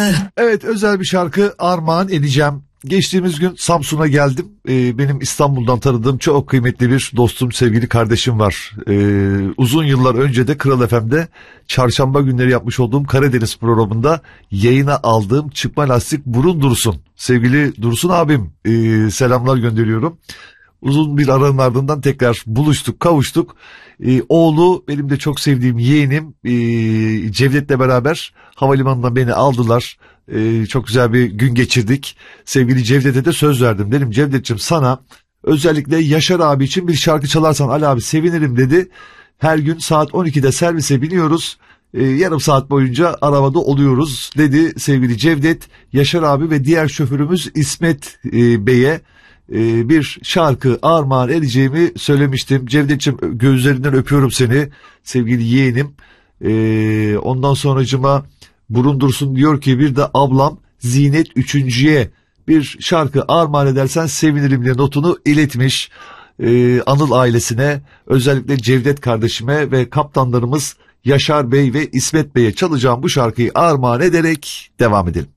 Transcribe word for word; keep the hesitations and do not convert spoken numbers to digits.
Evet, özel bir şarkı armağan edeceğim. Geçtiğimiz gün Samsun'a geldim. Ee, benim İstanbul'dan tanıdığım çok kıymetli bir dostum, sevgili kardeşim var. Ee, uzun yıllar önce de Kral F M'de çarşamba günleri yapmış olduğum Karadeniz programında yayına aldığım Çıkma Lastik Burun Dursun. Sevgili Dursun abim, e, selamlar gönderiyorum. Uzun bir aranın ardından tekrar buluştuk, kavuştuk. Ee, oğlu, benim de çok sevdiğim yeğenim e, Cevdet'le beraber havalimanından beni aldılar. Ee, çok güzel bir gün geçirdik. Sevgili Cevdet'e de söz verdim. Dedim Cevdet'ciğim, sana özellikle Yaşar abi için bir şarkı çalarsan Ali abi sevinirim dedi. Her gün saat on ikide servise biniyoruz. Ee, yarım saat boyunca arabada oluyoruz dedi sevgili Cevdet. Yaşar abi ve diğer şoförümüz İsmet e, Bey'e e, bir şarkı armağan edeceğimi söylemiştim. Cevdet'ciğim, gözlerinden öpüyorum seni sevgili yeğenim. E, ondan sonracıma Burun Dursun diyor ki bir de ablam Zinet üçüncüye bir şarkı armağan edersen sevinirim diye notunu iletmiş. Ee, Anıl ailesine, özellikle Cevdet kardeşime ve kaptanlarımız Yaşar Bey ve İsmet Bey'e çalacağım bu şarkıyı armağan ederek devam edelim.